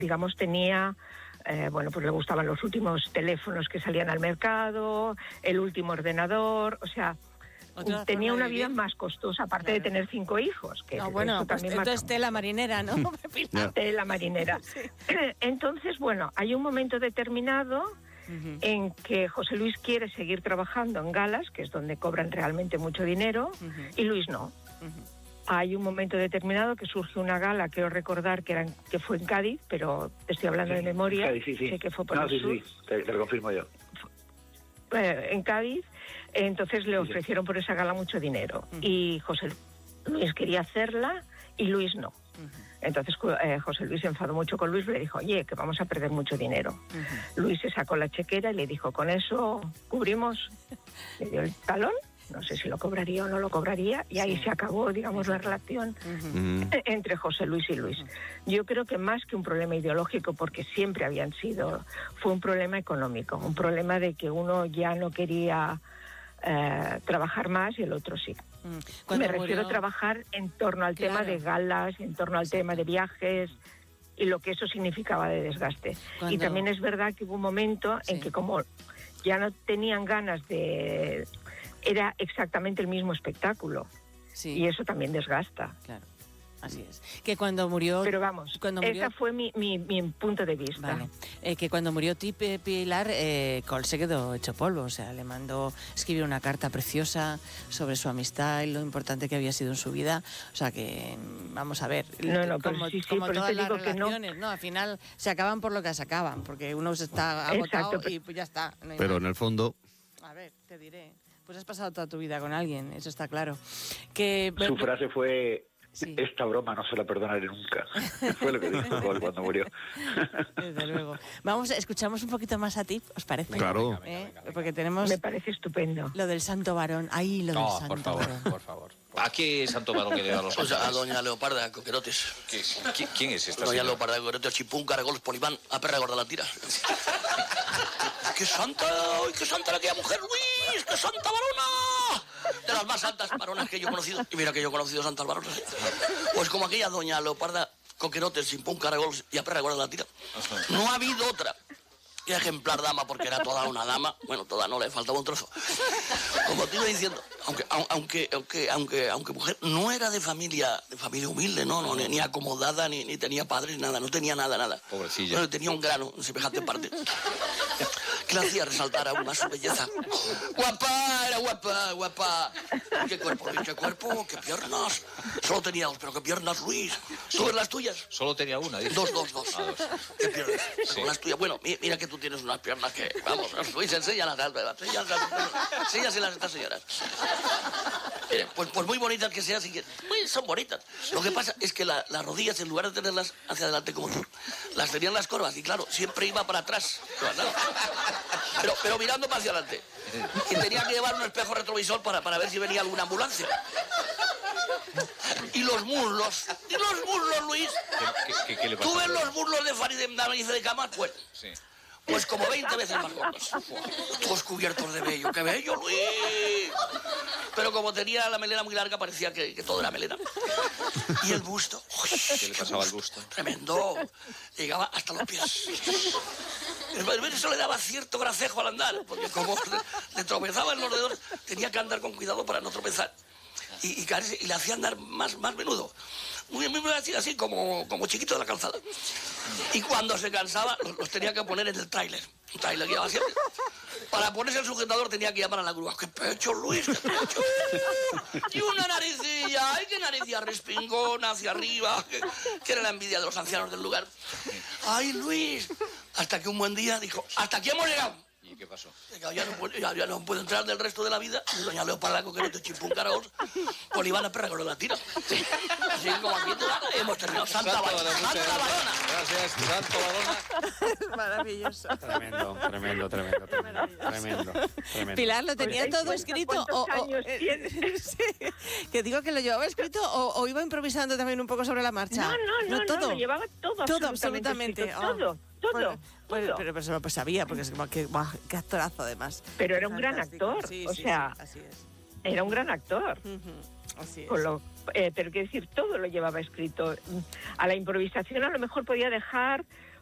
digamos, tenía... pues le gustaban los últimos teléfonos que salían al mercado, el último ordenador, o sea, tenía una vida más costosa, aparte de tener 5 hijos. Que bueno, pues entonces tela marinera, ¿no? Tela marinera. Sí. Entonces, bueno, hay un momento determinado en que José Luis quiere seguir trabajando en galas, que es donde cobran realmente mucho dinero, y Luis no. Hay un momento determinado que surge una gala, quiero recordar que fue en Cádiz, pero estoy hablando de memoria. Cádiz, sí. Sé que fue por el sur. Sí, te lo confirmo yo. En Cádiz, entonces le ofrecieron por esa gala mucho dinero. Y José Luis quería hacerla y Luis no. Entonces José Luis se enfadó mucho con Luis y le dijo, oye, que vamos a perder mucho dinero. Luis se sacó la chequera y le dijo, con eso cubrimos. Le dio el talón. No sé si lo cobraría o no lo cobraría, y ahí se acabó, digamos, la relación entre José Luis y Luis. Yo creo que más que un problema ideológico, porque siempre fue un problema económico, un problema de que uno ya no quería trabajar más y el otro sí. Me refiero a trabajar en torno al tema de galas, en torno al tema de viajes y lo que eso significaba de desgaste. Y también es verdad que hubo un momento en que como ya no tenían ganas de... Era exactamente el mismo espectáculo. Sí. Y eso también desgasta. Claro, así es. Que cuando murió... Pero vamos, ese fue mi punto de vista. Vale. Que cuando murió Pilar, Cole se quedó hecho polvo. O sea, le mandó escribir una carta preciosa sobre su amistad y lo importante que había sido en su vida. O sea que, vamos a ver, como todas las relaciones, ¿no? Al final se acaban por lo que se acaban, porque uno se está agotado. Exacto. Y pues ya está. No pero en el fondo... A ver, te diré... Pues has pasado toda tu vida con alguien, eso está claro. Su frase fue, esta broma no se la perdonaré nunca. Fue lo que dijo Cole cuando murió. Desde luego. Escuchamos un poquito más a ti, ¿os parece? Claro. Venga. Porque tenemos... Me parece estupendo. Lo del santo varón. Ahí lo del santo varón. Por favor. ¿A qué santo varón que le da los santos? A doña Leoparda Coquerotes. ¿Quién es esta Doña Leoparda Coquerotes, chipún, caragoles, polibán, a perra gorda la tira. ¡Qué santa era aquella mujer, Luis! ¡Qué santa varona! De las más santas varonas que yo he conocido. Y mira que yo he conocido santas varonas. Pues como aquella doña Leoparda Coquerotes, chipún, caragoles y a perra gorda la tira. No ha habido otra. Y ejemplar dama, porque era toda una dama. Bueno, toda no, le faltaba un trozo. Como te iba diciendo, aunque mujer, no era de familia humilde, no, ni acomodada, ni tenía padres, nada, no tenía nada. Pobrecilla. Bueno, tenía un grano en semejante parte que le hacía resaltar aún más su belleza. Guapa, era guapa. Qué cuerpo, qué piernas. Solo tenía 2, pero qué piernas, Luis. ¿Tú ves las tuyas? Solo tenía una, dice. Dos. Qué piernas. Sí. Las tuyas. Bueno, mira que tú tienes unas piernas que, vamos, Luis, enséñalas estas señoras. Pues muy bonitas que sean, así que son bonitas. Lo que pasa es que las rodillas, en lugar de tenerlas hacia adelante como tú, las tenían las corvas y claro, siempre iba para atrás. Pero mirando para hacia adelante. Y tenía que llevar un espejo retrovisor para ver si venía alguna ambulancia. Y los muslos, Luis. ¿Qué le pasa? ¿Tú ves los muslos de Farideh Nariz de Cama? Pues, sí. Pues como 20 veces más gordos. Todos cubiertos de vello. ¡Qué bello, Luis! Pero como tenía la melena muy larga, parecía que todo era melena. Y el busto. ¿Qué le pasaba al busto? Tremendo. Llegaba hasta los pies. Eso le daba cierto gracejo al andar, porque como le tropezaba en los dedos, tenía que andar con cuidado para no tropezar. Y le hacía andar más menudo. Muy así como chiquito de la calzada. Y cuando se cansaba, los tenía que poner en el tráiler. Un tráiler que llevaba siempre. Para ponerse el sujetador tenía que llamar a la grúa. ¡Qué pecho, Luis! ¡Qué pecho! Y una naricilla. ¡Ay, qué naricilla respingona hacia arriba! Que era la envidia de los ancianos del lugar. ¡Ay, Luis! Hasta que un buen día dijo, ¡hasta aquí hemos llegado! ¿Y qué pasó? Ya no puedo entrar del resto de la vida. Y doña Leoparda Coquerotes, chipún, caragoles, Polibana, perra gorda la tira. Así como aquí hemos terminado. Santa Varona. Gracias, Santo Varona. Maravilloso. Tremendo. Pilar, ¿lo tenía todo escrito? Sí, que digo que lo llevaba escrito o iba improvisando también un poco sobre la marcha. No, lo llevaba todo absolutamente. Escrito, todo. Pero pues sabía, porque es como que qué actorazo además. Pero era un gran actor, sí, o sea, así es. Era un gran actor. Así es. Pero quiero decir, todo lo llevaba escrito. A la improvisación a lo mejor podía dejar